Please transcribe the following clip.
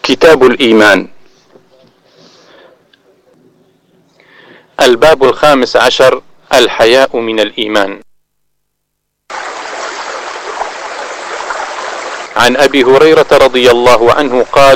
كتاب الإيمان. الباب 15: الحياء من الإيمان. عن أبي هريرة رضي الله عنه قال: